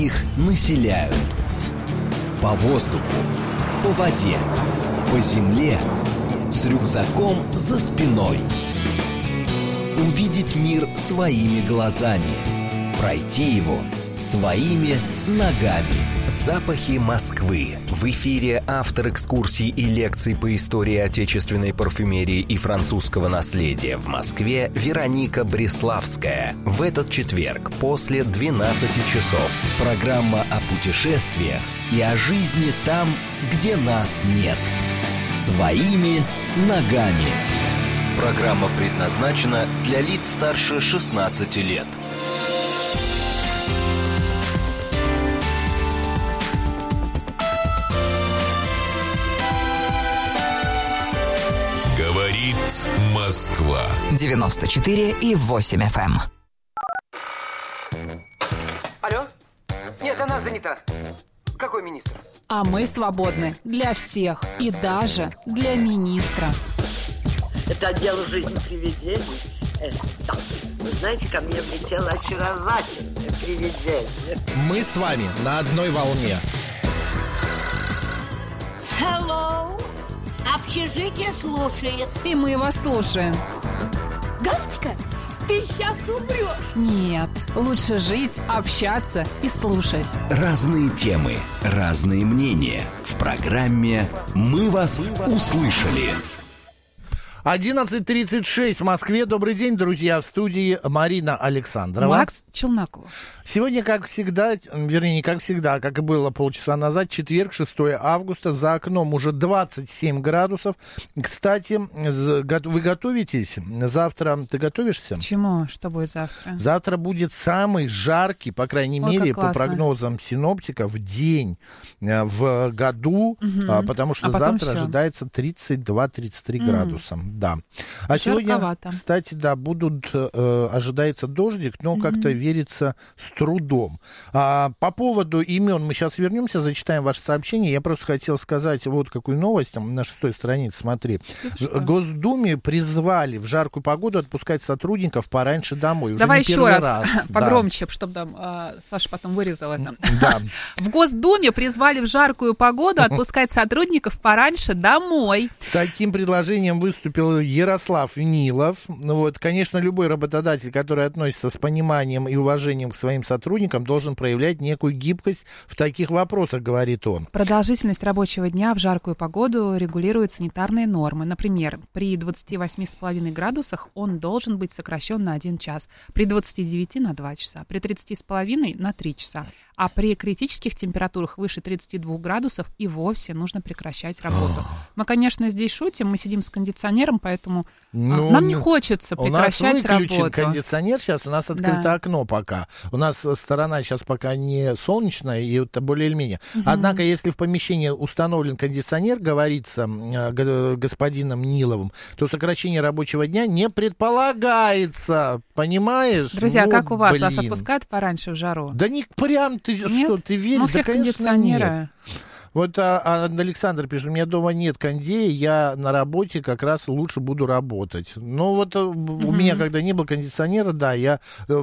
их населяют. По воздуху, по воде, по земле, с рюкзаком за спиной. Увидеть мир своими глазами, пройти его своими ногами. Запахи Москвы. В эфире автор экскурсий и лекций по истории отечественной парфюмерии и французского наследия в Москве Вероника Бреславская. В этот четверг после 12 часов. Программа о путешествиях и о жизни там, где нас нет. Своими ногами. Программа предназначена для лиц старше 16 лет. Говорит Москва. 94,8 FM. Алло? Нет, она занята. Какой министр? А мы свободны для всех и даже для министра. Это отдел «Жизнь привидений». Да. Вы знаете, ко мне влетело очаровательное привидение. Мы с вами на одной волне. Hello. Общежитие слушает. И мы вас слушаем. Галочка, ты сейчас умрешь. Нет, лучше жить, общаться и слушать. Разные темы, разные мнения. В программе «Мы вас услышали». 11:36 в Москве. Добрый день, друзья. В студии Марина Александрова. Макс Челноков. Сегодня, как всегда, вернее, не как всегда, как и было полчаса назад, четверг, 6 августа. За окном уже 27 градусов. Кстати, вы готовитесь? Завтра ты готовишься? К чему? Что будет завтра? Завтра будет самый жаркий, по крайней мере, по прогнозам синоптиков, день в году, потому что завтра ожидается 32-33 градуса. Да. А сегодня, кстати, да, ожидается дождик, но как-то верится с трудом. По поводу имен мы сейчас вернемся, зачитаем ваше сообщение. Я просто хотел сказать вот какую новость, там, на 6-й странице, смотри. В Госдуме призвали в жаркую погоду отпускать сотрудников пораньше домой. Уже давай еще раз да. погромче, чтобы там Саша потом вырезал это. Да. В Госдуме призвали в жаркую погоду отпускать сотрудников пораньше домой. С таким предложением выступил Ярослав Нилов. Вот, конечно, любой работодатель, который относится с пониманием и уважением к своим сотрудникам, должен проявлять некую гибкость в таких вопросах, говорит он. Продолжительность рабочего дня в жаркую погоду регулируют санитарные нормы. Например, при 28,5 градусах он должен быть сокращен на 1 час, при 29 на 2 часа, при 30,5 на 3 часа. А при критических температурах выше 32 градусов и вовсе нужно прекращать работу. Мы, конечно, здесь шутим, мы сидим с кондиционером, поэтому нам не хочется прекращать работу. У нас выключен кондиционер сейчас, у нас открыто окно пока. У нас сторона сейчас пока не солнечная, и это более-менее. Однако, если в помещении установлен кондиционер, говорится господином Ниловым, то сокращение рабочего дня не предполагается. Понимаешь? Друзья, вот, как у вас? Вас отпускают пораньше в жару? Да не прям ты, что, ты веришь? Ну, всех да, конечно, кондиционера. Нет. Вот Александр пишет, у меня дома нет кондея, я на работе как раз лучше буду работать. Но вот у меня, когда не было кондиционера, да, я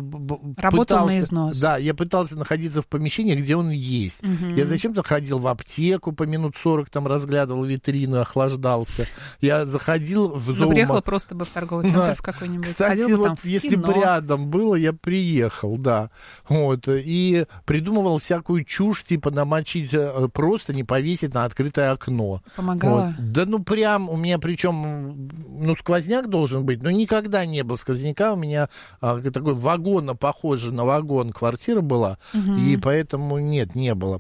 работал на износ. Да, я пытался находиться в помещении, где он есть. Я зачем-то ходил в аптеку, по минут 40 там разглядывал витрину, охлаждался. Я заходил в зоомагазин. Приехала просто бы в торговый центр в какой-нибудь. Кстати, ходил вот там если бы рядом было, я приехал, да. Вот, и придумывал всякую чушь, типа намочить просто не повесить на открытое окно. Помогало? Вот. Да ну прям, у меня причем, ну сквозняк должен быть, но никогда не было сквозняка, у меня такой вагон, похожий на вагон квартира была, и поэтому нет, не было.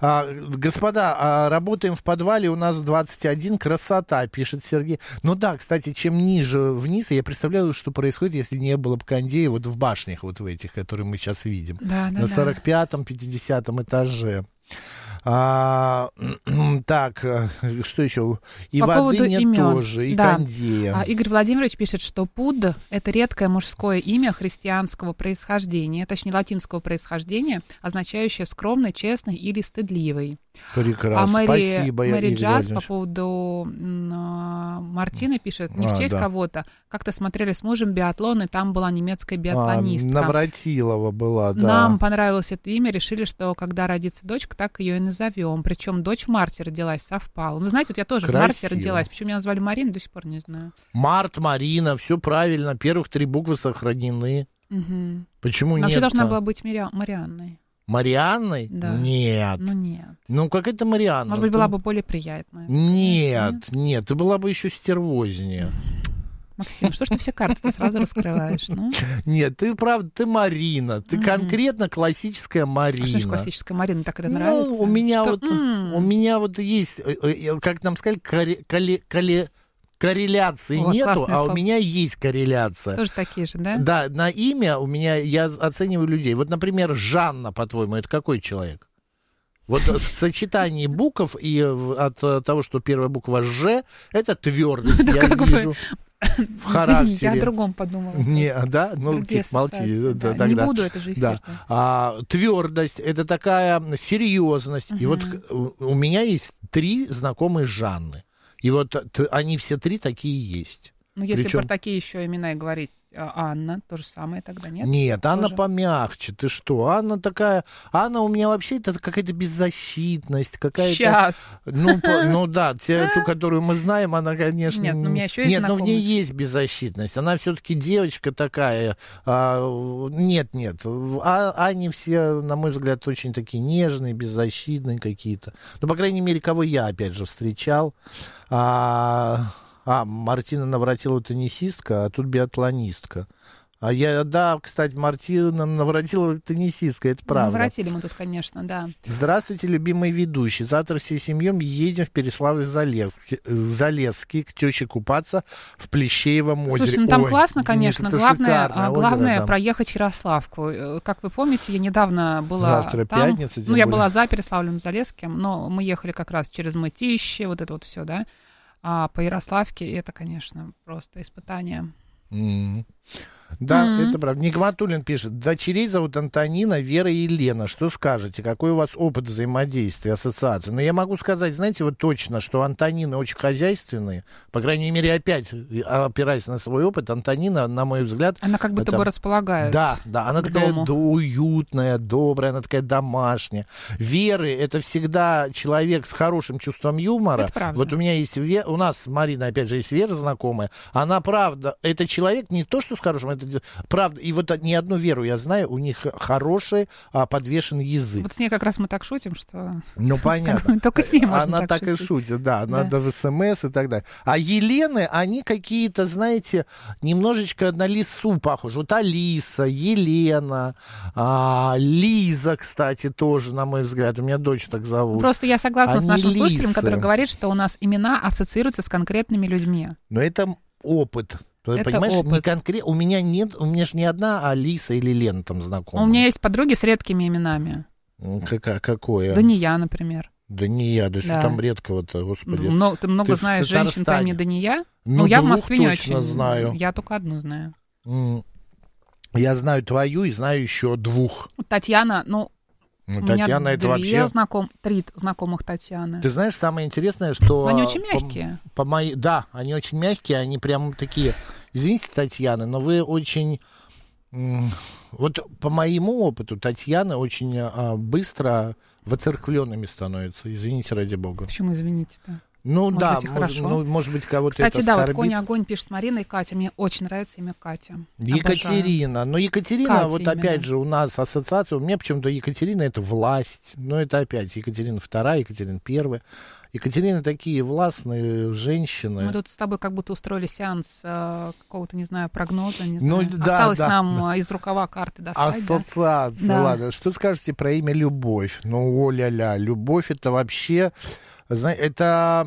Господа, работаем в подвале, у нас 21, красота, пишет Сергей. Ну да, кстати, чем ниже вниз, я представляю, что происходит, если не было бы кондея вот в башнях вот в этих, которые мы сейчас видим. Да, на 45-м, 50-м этаже. Так, что еще? И по воды нет имен. тоже, и кондея. Игорь Владимирович пишет, что Пуд — это редкое мужское имя христианского происхождения, точнее, латинского происхождения, означающее скромный, честный или стыдливый. Прекрасно, спасибо, Мэри Джаз Владимирович. по поводу Мартины пишет, не в честь кого-то. Как-то смотрели с мужем биатлон, и там была немецкая биатлонистка. Навратилова была, да. Нам понравилось это имя, решили, что когда родится дочка, так ее и назовем. Причем дочь в марте родилась, совпало. Ну, знаете, вот я тоже в марте родилась. Почему меня назвали Марина, до сих пор не знаю. Март, Марина, все правильно. Первых 3 буквы сохранены. Угу. Почему нет? Вообще должна была быть Марианной. Марианной? Да. Нет. Ну, нет. Ну, какая-то Марианна. Может быть, была бы более приятная. Нет, ты была бы еще стервознее. Максим, что ж ты все карты сразу раскрываешь? Ну? Нет, ты правда, ты Марина. Ты конкретно классическая Марина. А что ж классическая Марина, так это нравится? Ну, у меня вот есть, как нам сказали, корреляции нету, а у меня есть корреляция. Тоже такие же, да? Да, на имя у меня, я оцениваю людей. Вот, например, Жанна, по-твоему, это какой человек? Вот в сочетании букв и от того, что первая буква «Ж», это твердость, я вижу. В характере. Я о другом подумала. Не, да? Ну, типа, молчи. Да. Тогда. Не буду, это же эфир. Да. Твердость, это такая серьезность. И вот у меня есть 3 знакомые Жанны. И вот они все 3 такие есть. Ну, если про такие еще имена и говорить, Анна, то же самое тогда, нет? Нет, Анна помягче, ты что? Анна такая, Анна у меня вообще это какая-то беззащитность, какая-то... Сейчас. Ну да, ту, которую мы знаем, она, конечно... Нет, но у меня еще есть Нет, но в ней есть беззащитность, она все-таки девочка такая. Нет, они все, на мой взгляд, очень такие нежные, беззащитные какие-то. Ну, по крайней мере, кого я, опять же, встречал... Мартина Навратилова теннисистка, а тут биатлонистка. Кстати, Мартина Навратилова теннисистка, это правда. Навратили мы тут, конечно, да. Здравствуйте, любимые ведущие. Завтра всей семьей едем в Переславль-Залесский к теще купаться в Плещеевом озере. Слушайте, ну там классно, конечно. Главное проехать Ярославку. Как вы помните, я недавно была завтра там. Пятница, Я была за Переславлем-Залесским, но мы ехали как раз через Мытищи, вот это вот все, да. А по Ярославке это, конечно, просто испытание. Да, это правда. Нигматуллин пишет, дочерей зовут Антонина, Вера и Елена. Что скажете? Какой у вас опыт взаимодействия, ассоциации? Но я могу сказать, знаете, вот точно, что Антонины очень хозяйственные. По крайней мере, опять, опираясь на свой опыт, Антонина, на мой взгляд... Она как будто бы располагает. Да, она такая уютная, добрая, она такая домашняя. Веры — это всегда человек с хорошим чувством юмора. Это правда. Вот у меня есть у нас с Мариной, опять же, есть Вера знакомая. Она, правда, это человек не то, что с хорошим, это правда. И вот ни одну Веру я знаю, у них хороший подвешенный язык. Вот с ней как раз мы так шутим, что... Ну, понятно. Только с ней можно она так и шутит, да. Надо в СМС и так далее. А Елены, они какие-то, знаете, немножечко на лису похожи. Вот Алиса, Елена, Лиза, кстати, тоже, на мой взгляд. У меня дочь так зовут. Просто я согласна с нашим слушателем, Лисы. который говорит, что у нас имена ассоциируются с конкретными людьми. Но это опыт. Понимаешь, опыт. не конкретно. У меня же не одна Алиса или Лена там знакомая. У меня есть подруги с редкими именами. Какое? Дания, например. Дания, да что там редкого-то, господи. Ты много знаешь женщин по имени Дания? Ну, я в Москве не очень знаю. Я только одну знаю. Я знаю твою и знаю еще 2. Татьяна, Татьяна, это вообще... 3 знакомых Татьяны. Ты знаешь, самое интересное, что... Они очень мягкие. Да, они очень мягкие, они прям такие... Извините, Татьяна, но вы очень... Вот по моему опыту Татьяна очень быстро воцерквленными становятся. Извините, ради бога. Почему извините-то? Ну может быть, может быть, кого-то Кстати, это да, оскорбит. вот «Конь-огонь» пишет Марина и Катя. Мне очень нравится имя Катя. Екатерина. Обожаю. Но Екатерина, Катя вот именно. опять же, у нас ассоциация. У меня почему-то Екатерина — это власть. Но это опять Екатерина II, Екатерина I. Екатерина такие властные женщины. Мы тут с тобой как будто устроили сеанс какого-то, не знаю, прогноза. Не знаю. Да, Осталось нам из рукава карты достать. Ассоциация, да? ладно. Что скажете про имя Любовь? Ну, о-ля-ля, Любовь — это вообще... Это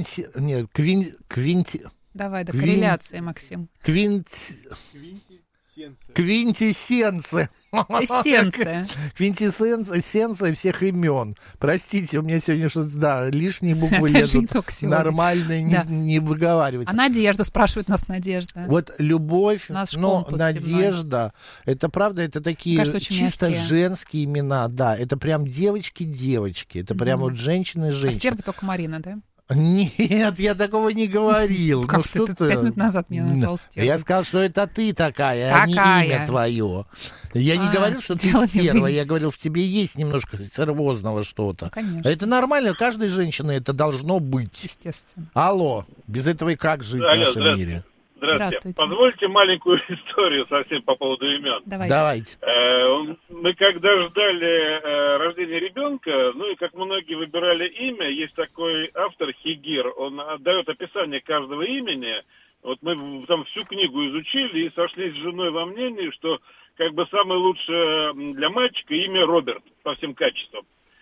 Давай, корреляция, Максим. Квинтэссенция. Эссенция. Квинтэссенция всех имен. Простите, у меня сегодня что-то, да, лишние буквы лезут. Нормально не выговаривать. А Надежда, спрашивает нас Надежда. Вот любовь, но Надежда, это правда, это такие чисто женские имена, да. Это прям девочки-девочки. Это прям вот женщины-женщины. А стерва только Марина, да? Нет, я такого не говорил. Как ты 5 минут назад меня назвал стервой. Я сказал, что это ты такая, а не имя твое. Я не говорил, что ты стерва, я говорил, в тебе есть немножко стервозного что-то. Конечно. Это нормально, у каждой женщины это должно быть. Естественно. Алло, без этого и как жить в нашем мире? Здравствуйте. Позвольте маленькую историю совсем по поводу имен. Давайте. Мы когда ждали рождения ребенка, ну и как многие выбирали имя, есть такой автор Хигир, он дает описание каждого имени. Вот мы там всю книгу изучили и сошлись с женой во мнении, что как бы самое лучшее для мальчика имя Роберт по всем качествам.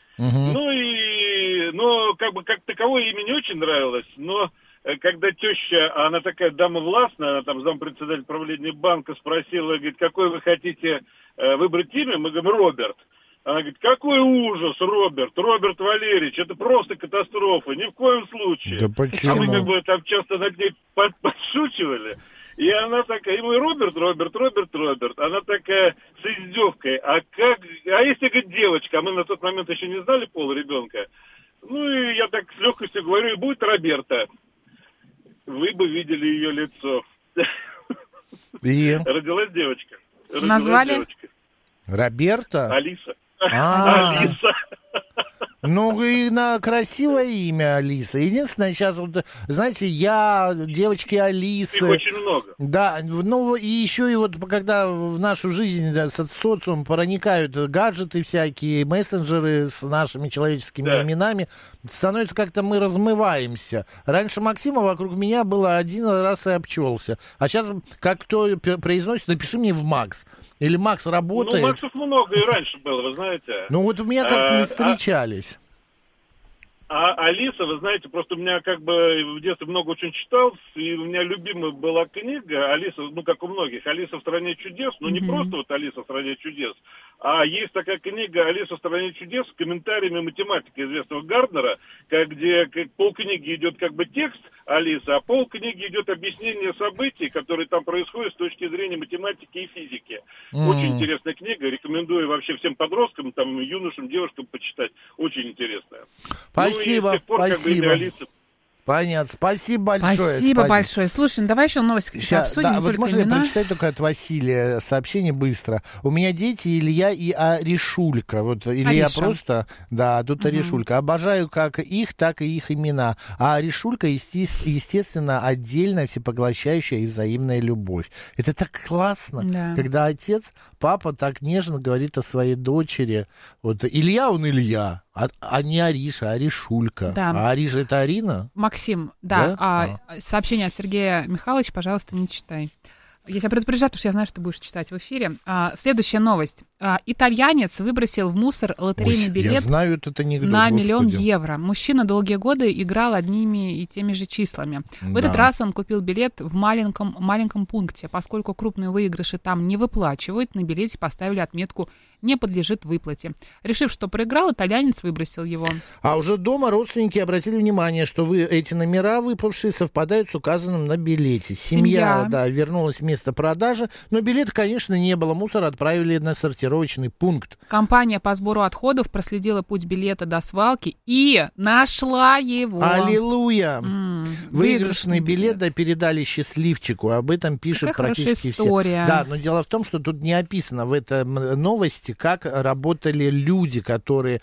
Но как бы как таковое имя не очень нравилось, но когда теща, она такая дама властная, она там зампредседатель правления банка, спросила, говорит, какое вы хотите выбрать имя? Мы говорим, Роберт. Она говорит, какой ужас, Роберт Валерьевич, это просто катастрофа, ни в коем случае. Да почему? А мы как бы там часто над ней подшучивали. И она такая, и мы Роберт. Она такая с издевкой, а если, говорит, девочка, а мы на тот момент еще не знали пол ребенка, ну и я так с легкостью говорю, и будет Роберта. Вы бы видели ее лицо. И? Родилась девочка. Назвали? Роберта? Алиса. Алиса. Ну, и на красивое имя Алиса. Единственное, сейчас, вот, знаете, девочки Алисы... Их очень много. Да, ну, и еще и вот, когда в нашу жизнь, да, социум проникают гаджеты всякие, мессенджеры с нашими человеческими именами, становится как-то мы размываемся. Раньше Максима вокруг меня было один раз и обчелся. А сейчас, как кто произносит, напиши мне в Макс. Или Макс работает. Ну, Максов много и раньше было, вы знаете. Ну, вот у меня как-то не встречались. А Алиса, вы знаете, просто у меня как бы в детстве много очень читал, и у меня любимая была книга Алиса, ну, как у многих, Алиса в стране чудес, но не просто вот Алиса в стране чудес, а есть такая книга Алиса в стране чудес с комментариями математика известного Гарднера, где полкниги идет как бы текст Алисы, а полкниги идет объяснение событий, которые там происходят с точки зрения математики и физики. Очень интересная книга, рекомендую вообще всем подросткам, там, юношам, девушкам почитать, очень интересная. Спасибо, спасибо. Понятно, спасибо большое. Спасибо большое. Слушай, ну давай еще новости обсудим. Да, вот можно я прочитать только от Василия сообщение быстро? У меня дети Илья и Аришулька. Вот Илья просто, да, тут Аришулька. Обожаю как их, так и их имена. А Аришулька, естественно, отдельная, всепоглощающая и взаимная любовь. Это так классно, когда отец, папа так нежно говорит о своей дочери. Вот Илья, он Илья. А не Ариша, а Аришулька. Да. А Ариша — это Арина? Максим, да. Сообщение от Сергея Михайловича, пожалуйста, не читай. Я тебя предупреждаю, потому что я знаю, что ты будешь читать в эфире. Следующая новость. Итальянец выбросил в мусор лотерейный билет на 1 000 000 евро. Мужчина долгие годы играл одними и теми же числами. В этот раз он купил билет в маленьком пункте. Поскольку крупные выигрыши там не выплачивают, на билете поставили отметку «Не подлежит выплате». Решив, что проиграл, итальянец выбросил его. А уже дома родственники обратили внимание, что эти номера выпавшие совпадают с указанным на билете. Семья вернулась в место продажи, но билета, конечно, не было. Мусор отправили на сортировочный пункт. Компания по сбору отходов проследила путь билета до свалки и нашла его. Аллилуйя! Выигрышный билет передали счастливчику. Об этом пишет практически все. Да, но дело в том, что тут не описано в этом новости, как работали люди, которые...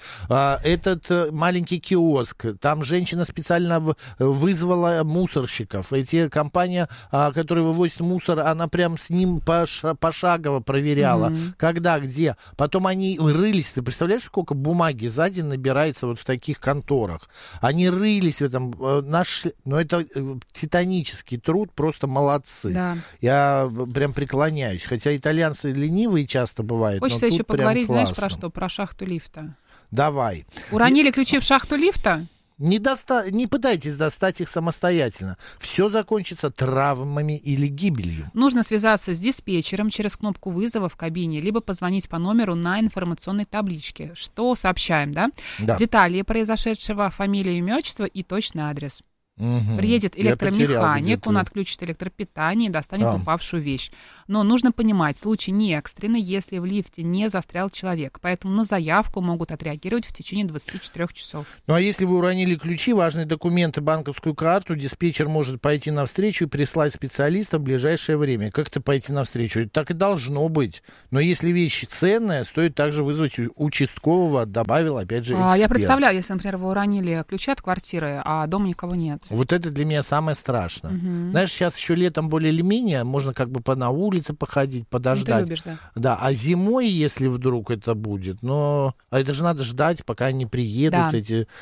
Этот маленький киоск, там женщина специально вызвала мусорщиков. Компания, которая вывозит мусор, она прям с ним пошагово проверяла, когда, где. Потом они рылись. Ты представляешь, сколько бумаги за день набирается вот в таких конторах? Они рылись в этом, нашли... Но это титанический труд, просто молодцы. Да. Я прям преклоняюсь. Хотя итальянцы ленивые часто бывают. Хочется еще поговорить, знаешь, про что? Про шахту лифта. Давай. Уронили ключи в шахту лифта? Не пытайтесь достать их самостоятельно. Все закончится травмами или гибелью. Нужно связаться с диспетчером через кнопку вызова в кабине, либо позвонить по номеру на информационной табличке. Что сообщаем, да? Детали произошедшего, фамилия, имя, отчество и точный адрес. Приедет электромеханик, он отключит электропитание и достанет упавшую вещь. Но нужно понимать, случай не экстренный, если в лифте не застрял человек. Поэтому на заявку могут отреагировать в течение 24 часов. Ну а если вы уронили ключи, важные документы, банковскую карту, диспетчер может пойти навстречу и прислать специалиста в ближайшее время. Как-то пойти навстречу? Так и должно быть. Но если вещи ценные, стоит также вызвать участкового, добавил опять же эксперт. Я представляю, если, например, вы уронили ключи от квартиры, а дома никого нет. Вот это для меня самое страшное. Знаешь, сейчас еще летом более или менее можно как бы на улице походить, подождать. Ты любишь, да? Да, а зимой, если вдруг это будет, а это же надо ждать, пока они приедут.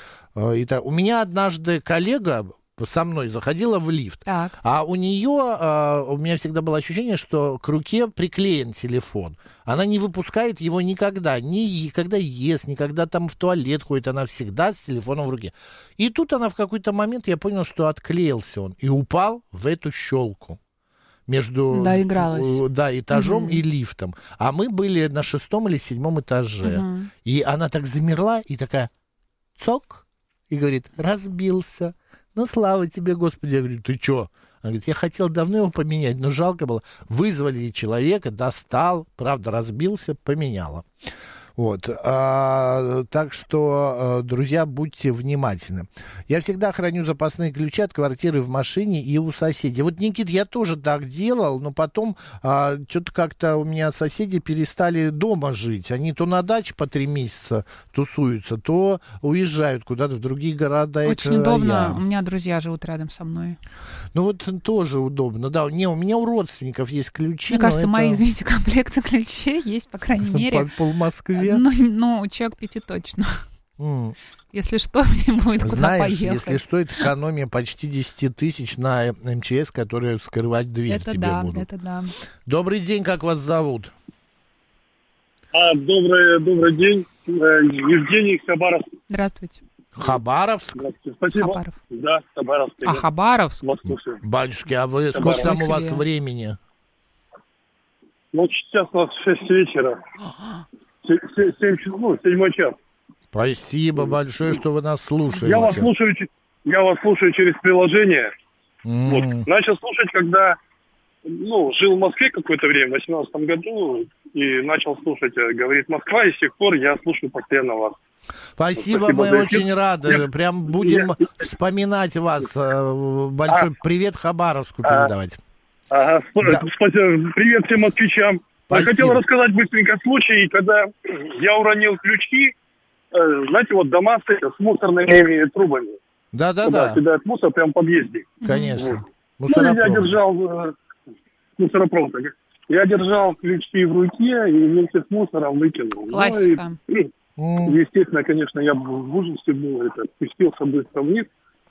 Да. У меня однажды коллега со мной заходила в лифт, а у меня всегда было ощущение, что к руке приклеен телефон. Она не выпускает его никогда, ни когда ест, ни когда там в туалет ходит, она всегда с телефоном в руке. И тут она в какой-то момент, я понял, что отклеился он и упал в эту щелку между этажом и лифтом. А мы были на 6-м или 7-м этаже. И она так замерла и такая цок, и говорит, разбился. Ну, слава тебе, Господи. Я говорю, ты что? Она говорит, я хотел давно его поменять, но жалко было. Вызвали человека, достал, правда, разбился, поменяла. Вот. Так что, друзья, будьте внимательны. Я всегда храню запасные ключи от квартиры в машине и у соседей. Вот, Никит, я тоже так делал, но потом что-то как-то у меня соседи перестали дома жить. Они то на даче по 3 месяца тусуются, то уезжают куда-то в другие города. Очень удобно. У меня друзья живут рядом со мной. Ну вот тоже удобно. Да, у меня у родственников есть ключи. Мне кажется, мои, извините, комплекты ключей есть, по крайней мере. По Москве. Ну, человек 5 точно. Если что, мне будет куда поехать. Если что, это экономия почти 10 тысяч на МЧС, которые вскрывать дверь это тебе будут. Это да. Добрый день, как вас зовут? Добрый день. Евгений, Хабаровск. Здравствуйте. Хабаровск? Здравствуйте. Спасибо. Хабаров. Да, Хабаровск. Хабаровск? Батюшки, а вы сколько там у вас времени? Ну, сейчас у нас 6 вечера. 7 час. Спасибо большое, что вы нас слушаете. Я вас слушаю через приложение. Вот. Начал слушать, когда жил в Москве какое-то время, в 2018 году, и начал слушать «Говорит Москва», и с тех пор я слушаю постоянно вас. Спасибо, мы очень рады. Прям будем вспоминать вас. Большой привет Хабаровску передавать. Спасибо. Привет всем москвичам. Я хотел рассказать быстренько случай, когда я уронил ключи, знаете, вот дома с мусорными трубами. Да-да-да. Кидают мусор прямо в подъезде. Конечно. Вот. Я держал мусоропровод. Я держал ключи в руке и вместе с мусором выкинул. Классика. Естественно, конечно, я в ужасе был, спустился быстро вниз.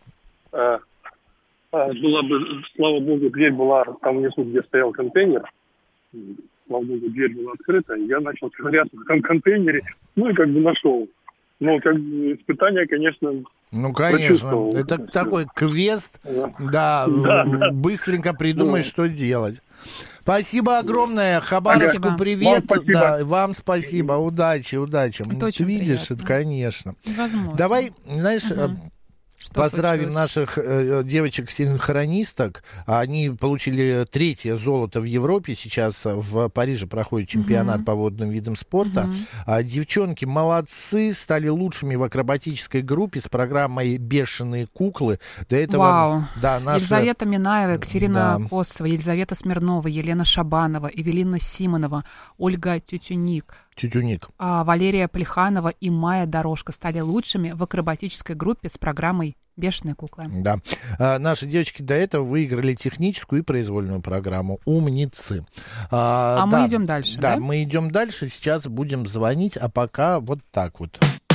Слава богу, дверь была там внизу, где стоял контейнер. Слава богу, дверь была открыта, и я начал ковыряться в этом контейнере, и как бы нашел. Но как бы испытание, конечно, конечно, это такой квест, да, быстренько придумай, что делать. Спасибо огромное, Хабаровску привет, вам спасибо, удачи. Это видишь, это, конечно. Невозможно. Давай, знаешь... Поздравим наших девочек-синхронисток. Они получили 3-е золото в Европе. Сейчас в Париже проходит чемпионат по водным видам спорта. Девчонки молодцы, стали лучшими в акробатической группе с программой «Бешеные куклы». До этого, Вау. Да, Елизавета Минаева, Екатерина Косова, Елизавета Смирнова, Елена Шабанова, Эвелина Симонова, Ольга Тютюник, Валерия Плеханова и Майя Дорожка стали лучшими в акробатической группе с программой «Бешеные куклы». Да. Наши девочки до этого выиграли техническую и произвольную программу. Умницы. Мы идем дальше, да? Да, мы идем дальше. Сейчас будем звонить, а пока вот так вот.